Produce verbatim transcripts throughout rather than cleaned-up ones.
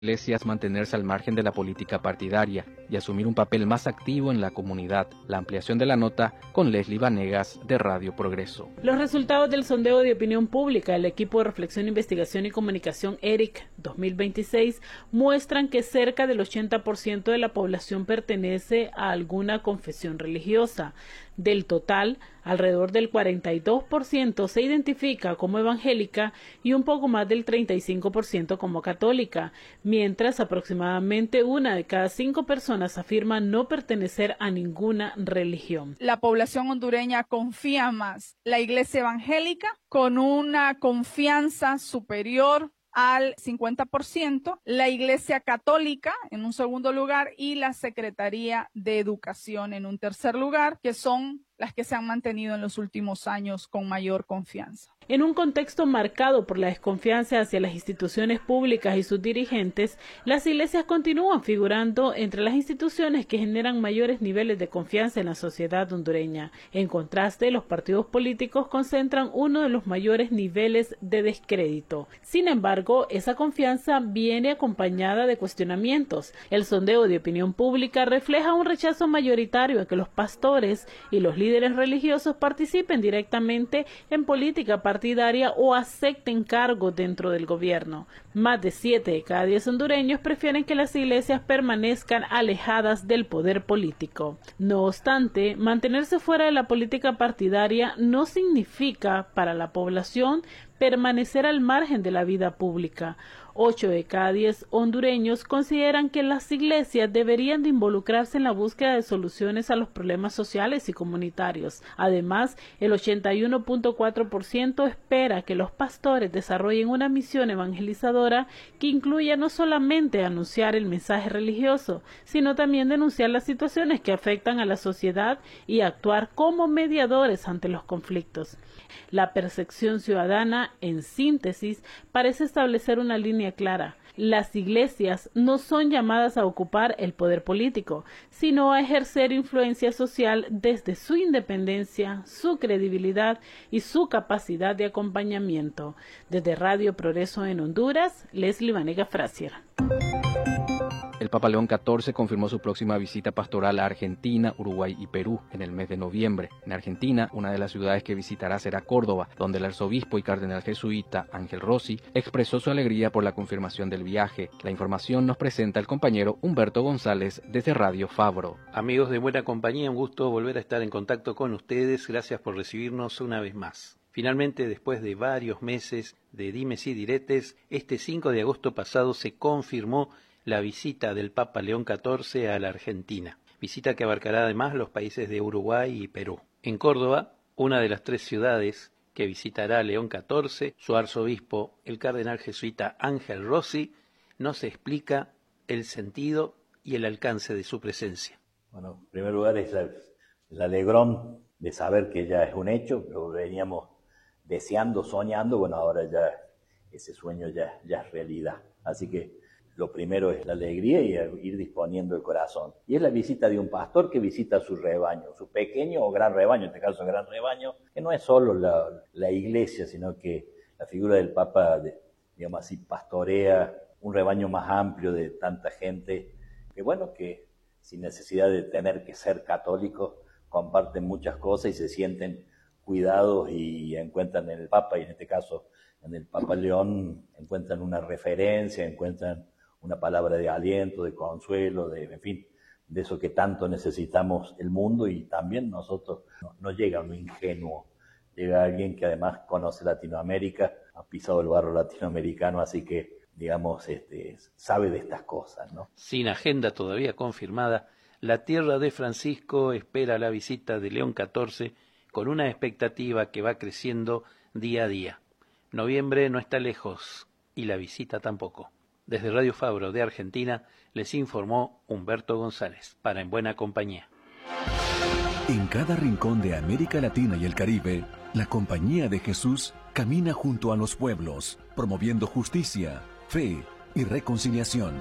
Iglesias mantenerse al margen de la política partidaria y asumir un papel más activo en la comunidad. La ampliación de la nota con Leslie Vanegas de Radio Progreso. Los resultados del sondeo de opinión pública del equipo de reflexión, investigación y comunicación E R I C dos mil veintiséis muestran que cerca del ochenta por ciento de la población pertenece a alguna confesión religiosa. Del total, alrededor del cuarenta y dos por ciento se identifica como evangélica y un poco más del treinta y cinco por ciento como católica, mientras aproximadamente una de cada cinco personas afirma no pertenecer a ninguna religión. La población hondureña confía más la iglesia evangélica con una confianza superior al cincuenta por ciento, la Iglesia Católica en un segundo lugar y la Secretaría de Educación en un tercer lugar, que son las que se han mantenido en los últimos años con mayor confianza. En un contexto marcado por la desconfianza hacia las instituciones públicas y sus dirigentes, las iglesias continúan figurando entre las instituciones que generan mayores niveles de confianza en la sociedad hondureña. En contraste, los partidos políticos concentran uno de los mayores niveles de descrédito. Sin embargo, esa confianza viene acompañada de cuestionamientos. El sondeo de opinión pública refleja un rechazo mayoritario a que los pastores y los líderes religiosos participen directamente en política partidaria o acepten cargos dentro del gobierno. Más de siete de cada diez hondureños prefieren que las iglesias permanezcan alejadas del poder político. No obstante, mantenerse fuera de la política partidaria no significa para la población permanecer al margen de la vida pública. Ocho de cada diez hondureños consideran que las iglesias deberían de involucrarse en la búsqueda de soluciones a los problemas sociales y comunitarios. Además, el ochenta y uno punto cuatro por ciento espera que los pastores desarrollen una misión evangelizadora que incluya no solamente anunciar el mensaje religioso, sino también denunciar las situaciones que afectan a la sociedad y actuar como mediadores ante los conflictos. La percepción ciudadana, en síntesis, parece establecer una línea clara. Las iglesias no son llamadas a ocupar el poder político, sino a ejercer influencia social desde su independencia, su credibilidad y su capacidad de acompañamiento. Desde Radio Progreso en Honduras, Leslie Vanegas Frasier. El Papa León catorce confirmó su próxima visita pastoral a Argentina, Uruguay y Perú en el mes de noviembre. En Argentina, una de las ciudades que visitará será Córdoba, donde el arzobispo y cardenal jesuita Ángel Rossi expresó su alegría por la confirmación del viaje. La información nos presenta el compañero Humberto González desde Radio Fabro. Amigos de Buena Compañía, un gusto volver a estar en contacto con ustedes. Gracias por recibirnos una vez más. Finalmente, después de varios meses de dimes y diretes, este cinco de agosto pasado se confirmó la visita del Papa León catorce a la Argentina, visita que abarcará además los países de Uruguay y Perú. En Córdoba, una de las tres ciudades que visitará León catorce, su arzobispo, el cardenal jesuita Ángel Rossi, nos explica el sentido y el alcance de su presencia. Bueno, en primer lugar es el, el alegrón de saber que ya es un hecho, lo veníamos deseando, soñando, bueno, ahora ya ese sueño ya, ya es realidad. Así que lo primero es la alegría y ir disponiendo el corazón. Y es la visita de un pastor que visita su rebaño, su pequeño o gran rebaño, en este caso gran rebaño, que no es solo la, la iglesia, sino que la figura del Papa, de, digamos así, pastorea un rebaño más amplio de tanta gente, que bueno, que sin necesidad de tener que ser católicos, comparten muchas cosas y se sienten cuidados y encuentran en el Papa, y en este caso en el Papa León, encuentran una referencia, encuentran una palabra de aliento, de consuelo, de, en fin, de eso que tanto necesitamos el mundo, y también nosotros. No, no llega lo ingenuo, llega alguien que además conoce Latinoamérica, ha pisado el barro latinoamericano, así que, digamos, este, sabe de estas cosas, ¿no? Sin agenda todavía confirmada, la tierra de Francisco espera la visita de León catorce con una expectativa que va creciendo día a día. Noviembre no está lejos y la visita tampoco. Desde Radio Fabro de Argentina les informó Humberto González, para En Buena Compañía. En cada rincón de América Latina y el Caribe, la Compañía de Jesús camina junto a los pueblos, promoviendo justicia, fe y reconciliación.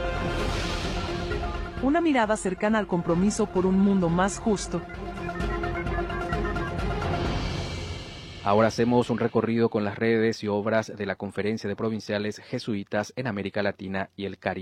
Una mirada cercana al compromiso por un mundo más justo. Ahora hacemos un recorrido con las redes y obras de la Conferencia de Provinciales Jesuitas en América Latina y el Caribe.